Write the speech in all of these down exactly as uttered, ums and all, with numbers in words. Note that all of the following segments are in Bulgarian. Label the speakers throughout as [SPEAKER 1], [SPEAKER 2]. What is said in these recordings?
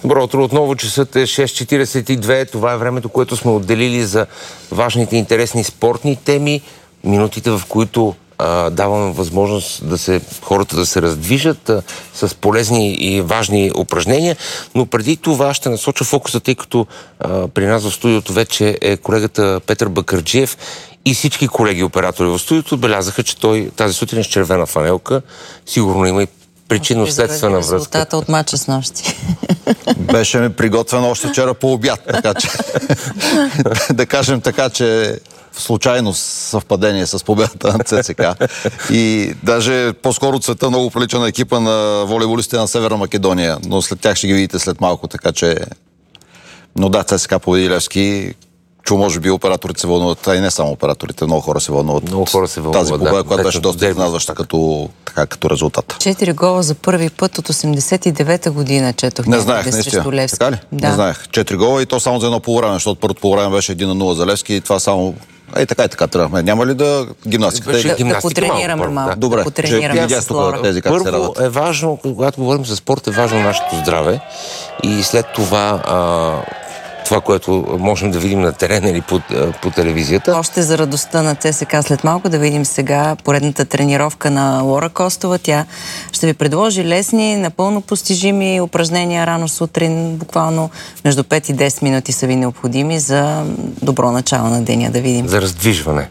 [SPEAKER 1] Добро утро, отново часът е шест четиридесет и две. Това е времето, което сме отделили за важните интересни спортни теми. Минутите, в които а, даваме възможност да се, хората да се раздвижат а, с полезни и важни упражнения. Но преди това ще насоча фокуса, тъй като а, при нас в студиото вече е колегата Петър Бакърджиев и всички колеги оператори в студиото отбелязаха, че той тази сутрин с червена фанелка. Сигурно има и причинно-следствена връзка.
[SPEAKER 2] Резултата от мача с нощи.
[SPEAKER 3] Беше ми приготвен още вчера по обяд, така че да кажем така, че случайно съвпадение с победата на ЦСКА. И даже по-скоро цвета много прилича на екипа на волейболистите на Северна Македония, но след тях ще ги видите след малко, така че... Но да, ЦСКА победи Левски. Чу, може би операторите се вълнуват, а и не само операторите, много хора се вълнуват.
[SPEAKER 1] Много хора се вълнуват,
[SPEAKER 3] тази победа,
[SPEAKER 1] да,
[SPEAKER 3] която беше доста изненадваща като, така, като резултат.
[SPEAKER 2] Четири гола за първи път от осемдесет и девета година четох.
[SPEAKER 3] Не знаех, наистина. Така ли?
[SPEAKER 2] Да.
[SPEAKER 3] Не знаех. Четири гола и то само за едно полувреме, защото първото полувреме беше един на нула за Левски и това само... Ей, така и така трябва. Няма ли да гимнастиката?
[SPEAKER 2] Да, да, да потренираме малко.
[SPEAKER 3] Да. Добре,
[SPEAKER 2] да потренираме
[SPEAKER 3] че,
[SPEAKER 2] с Лора.
[SPEAKER 3] тези как се радват.
[SPEAKER 1] Първо е важно, когато говорим за спорт, е важно нашето здраве и след това... А... това, което можем да видим на терена или по, по телевизията.
[SPEAKER 2] Още за радостта на ЦСКА след малко да видим сега поредната тренировка на Лора Костова. Тя ще ви предложи лесни, напълно постижими упражнения рано сутрин. Буквално между пет и десет минути са ви необходими за добро начало на деня. Да видим.
[SPEAKER 1] За раздвижване.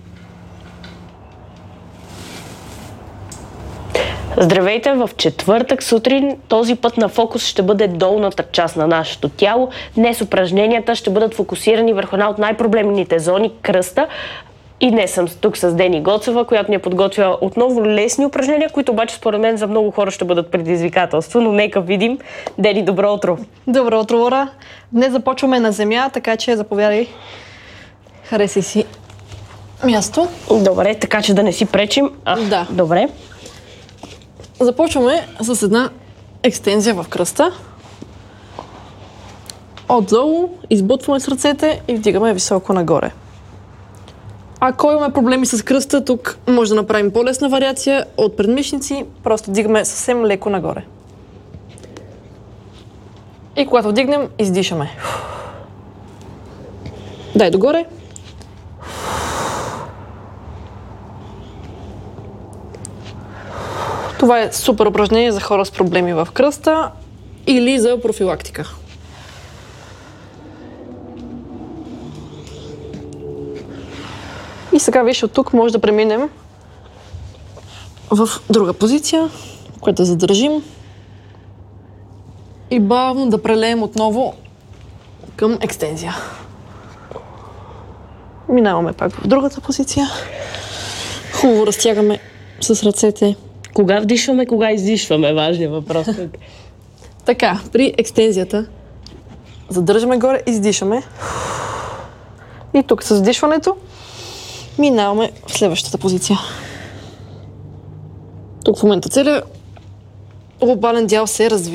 [SPEAKER 4] Здравейте! В четвъртък сутрин този път на фокус ще бъде долната част на нашето тяло. Днес упражненията ще бъдат фокусирани върху една от най-проблемните зони – кръста. И днес съм тук с Дени Гоцева, която ни е подготвила отново лесни упражнения, които обаче според мен за много хора ще бъдат предизвикателство, но нека видим. Дени, добро утро!
[SPEAKER 5] Добро утро, Лора! Днес започваме на земя, така че заповядай. Харесай си място.
[SPEAKER 4] Добре, така че да не си пречим. А,
[SPEAKER 5] да.
[SPEAKER 4] Добре.
[SPEAKER 5] Започваме с една екстензия в кръста. Отдолу избутваме с ръцете и вдигаме високо нагоре. Ако имаме проблеми с кръста, тук може да направим по-лесна вариация от предмишници. Просто вдигаме съвсем леко нагоре. И когато вдигнем, издишаме. Дай догоре. Това е супер упражнение за хора с проблеми в кръста или за профилактика. И сега виж, от тук може да преминем в друга позиция, която да задържим и бавно да прелеем отново към екстензия. Минаваме пак в другата позиция. Хубаво разтягаме с ръцете.
[SPEAKER 4] Кога вдишваме, кога издишваме? Важният въпрос.
[SPEAKER 5] Така, при екстензията задържаме горе, издишаме. И тук с вдишването минаваме в следващата позиция. Тук в момента целият глобален дял се развива.